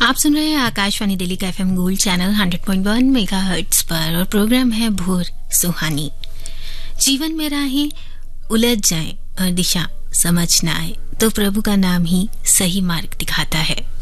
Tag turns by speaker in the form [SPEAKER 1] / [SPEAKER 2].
[SPEAKER 1] आप सुन रहे हैं आकाशवाणी दिल्ली का एफएम गोल्ड चैनल 100.1 मेगाहर्ट्ज पर और प्रोग्राम है भोर सुहानी। जीवन में राहें उलझ जाएं और दिशा समझ न आए तो प्रभु का नाम ही सही मार्ग दिखाता है।